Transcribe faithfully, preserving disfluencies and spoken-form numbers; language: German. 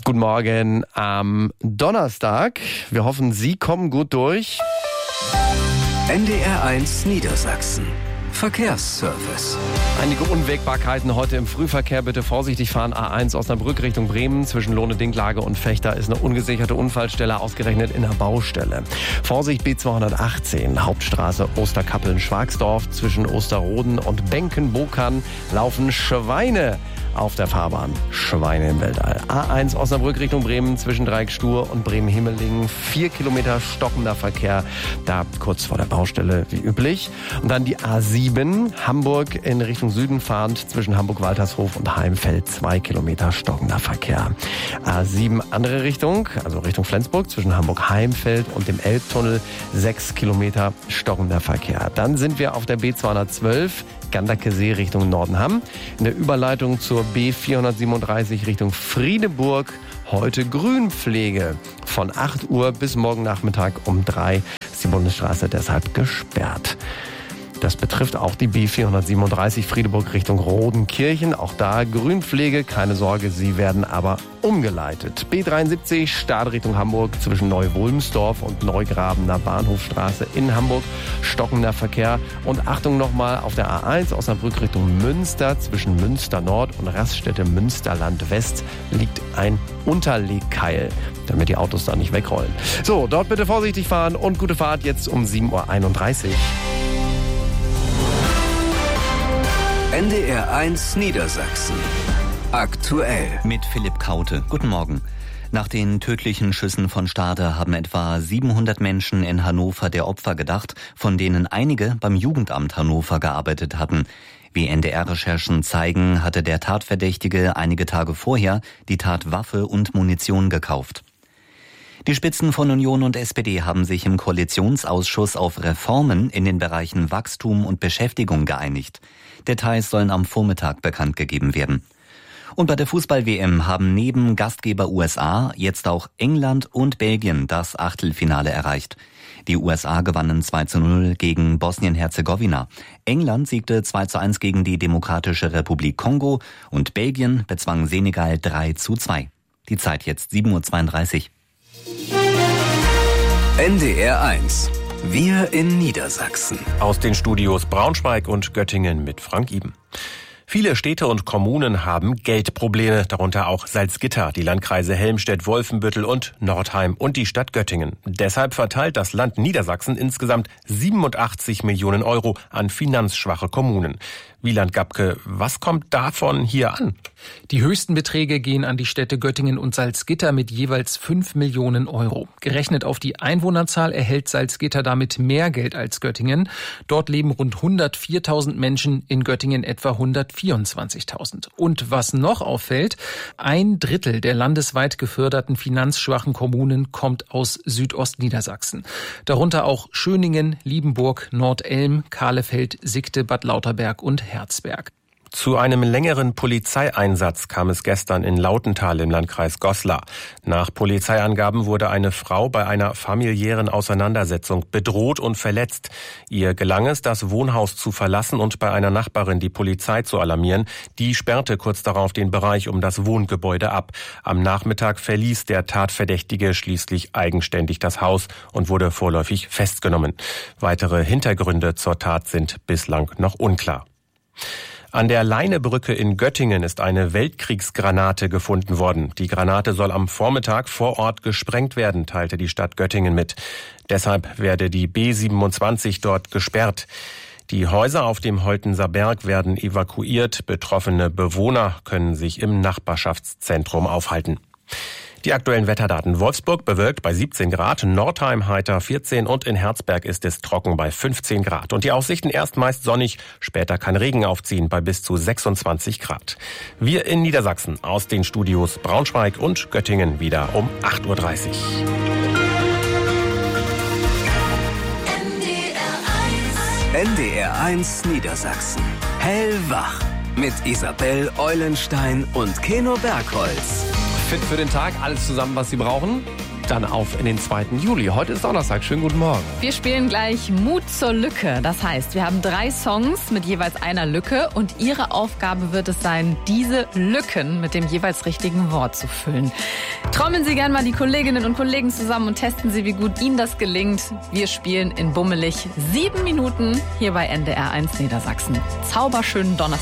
Guten Morgen am Donnerstag. Wir hoffen, Sie kommen gut durch. N D R eins Niedersachsen. Verkehrsservice. Einige Unwägbarkeiten heute im Frühverkehr. Bitte vorsichtig fahren. A eins Osnabrück Richtung Bremen. Zwischen Lohne-Dinklage und Fechter ist eine ungesicherte Unfallstelle, ausgerechnet in der Baustelle. Vorsicht B zweihundertachtzehn. Hauptstraße Osterkappeln-Schwagsdorf. Zwischen Osterroden und Benken-Bokern laufen Schweine auf der Fahrbahn. Schweine im Weltall. A eins Osnabrück Richtung Bremen. Zwischen Dreieck Stur und Bremen-Himmelingen. Vier Kilometer stockender Verkehr. Da kurz vor der Baustelle wie üblich. Und dann die A sieben. Hamburg in Richtung Süden fahrend zwischen Hamburg-Waltershof und Heimfeld zwei Kilometer stockender Verkehr. A sieben andere Richtung, also Richtung Flensburg zwischen Hamburg-Heimfeld und dem Elbtunnel sechs Kilometer stockender Verkehr. Dann sind wir auf der B zweihundertzwölf Gandakesee Richtung Nordenham. In der Überleitung zur B vierhundertsiebenunddreißig Richtung Friedeburg heute Grünpflege. Von acht Uhr bis morgen Nachmittag um drei ist die Bundesstraße deshalb gesperrt. Das betrifft auch die B vierhundertsiebenunddreißig Friedeburg Richtung Rodenkirchen. Auch da Grünpflege, keine Sorge, sie werden aber umgeleitet. B dreiundsiebzig Stade Richtung Hamburg zwischen Neu-Wulmsdorf und Neugrabener Bahnhofstraße in Hamburg. Stockender Verkehr. Und Achtung nochmal auf der A eins Osnabrück Richtung Münster zwischen Münster Nord und Raststätte Münsterland West liegt ein Unterlegkeil, damit die Autos da nicht wegrollen. So, dort bitte vorsichtig fahren und gute Fahrt jetzt um sieben Uhr einunddreißig. N D R eins Niedersachsen. Aktuell. Mit Philipp Kaute. Guten Morgen. Nach den tödlichen Schüssen von Stade haben etwa siebenhundert Menschen in Hannover der Opfer gedacht, von denen einige beim Jugendamt Hannover gearbeitet hatten. Wie N D R-Recherchen zeigen, hatte der Tatverdächtige einige Tage vorher die Tat Waffe und Munition gekauft. Die Spitzen von Union und S P D haben sich im Koalitionsausschuss auf Reformen in den Bereichen Wachstum und Beschäftigung geeinigt. Details sollen am Vormittag bekannt gegeben werden. Und bei der Fußball-W M haben neben Gastgeber U S A jetzt auch England und Belgien das Achtelfinale erreicht. Die U S A gewannen zwei zu null gegen Bosnien-Herzegowina. England siegte zwei zu eins gegen die Demokratische Republik Kongo und Belgien bezwang Senegal drei zu zwei. Die Zeit jetzt sieben Uhr zweiunddreißig. N D R eins. Wir in Niedersachsen. Aus den Studios Braunschweig und Göttingen mit Frank Iben. Viele Städte und Kommunen haben Geldprobleme, darunter auch Salzgitter, die Landkreise Helmstedt, Wolfenbüttel und Nordheim und die Stadt Göttingen. Deshalb verteilt das Land Niedersachsen insgesamt siebenundachtzig Millionen Euro an finanzschwache Kommunen. Wieland Gabke, was kommt davon hier an? Die höchsten Beträge gehen an die Städte Göttingen und Salzgitter mit jeweils fünf Millionen Euro. Gerechnet auf die Einwohnerzahl erhält Salzgitter damit mehr Geld als Göttingen. Dort leben rund hundertviertausend Menschen, in Göttingen etwa hundertvierundzwanzigtausend. Und was noch auffällt, ein Drittel der landesweit geförderten finanzschwachen Kommunen kommt aus Südostniedersachsen. Darunter auch Schöningen, Liebenburg, Nordelm, Kahlefeld, Sigte, Bad Lauterberg und Herzberg. Zu einem längeren Polizeieinsatz kam es gestern in Lautental im Landkreis Goslar. Nach Polizeiangaben wurde eine Frau bei einer familiären Auseinandersetzung bedroht und verletzt. Ihr gelang es, das Wohnhaus zu verlassen und bei einer Nachbarin die Polizei zu alarmieren. Die sperrte kurz darauf den Bereich um das Wohngebäude ab. Am Nachmittag verließ der Tatverdächtige schließlich eigenständig das Haus und wurde vorläufig festgenommen. Weitere Hintergründe zur Tat sind bislang noch unklar. An der Leinebrücke in Göttingen ist eine Weltkriegsgranate gefunden worden. Die Granate soll am Vormittag vor Ort gesprengt werden, teilte die Stadt Göttingen mit. Deshalb werde die B siebenundzwanzig dort gesperrt. Die Häuser auf dem Holtenser Berg werden evakuiert. Betroffene Bewohner können sich im Nachbarschaftszentrum aufhalten. Die aktuellen Wetterdaten. Wolfsburg bewölkt bei siebzehn Grad, Nordheim heiter vierzehn und in Herzberg ist es trocken bei fünfzehn Grad. Und die Aussichten erst meist sonnig, später kann Regen aufziehen bei bis zu sechsundzwanzig Grad. Wir in Niedersachsen aus den Studios Braunschweig und Göttingen wieder um acht Uhr dreißig. N D R eins Niedersachsen. Hellwach. Mit Isabel Eulenstein und Keno Bergholz. Fit für den Tag, alles zusammen, was Sie brauchen. dann auf in den zweiten Juli. Heute ist Donnerstag. Schönen guten Morgen. Wir spielen gleich Mut zur Lücke. Das heißt, wir haben drei Songs mit jeweils einer Lücke und Ihre Aufgabe wird es sein, diese Lücken mit dem jeweils richtigen Wort zu füllen. Trommeln Sie gerne mal die Kolleginnen und Kollegen zusammen und testen Sie, wie gut Ihnen das gelingt. Wir spielen in bummelig sieben Minuten hier bei N D R eins Niedersachsen. Zauberschönen Donnerstag.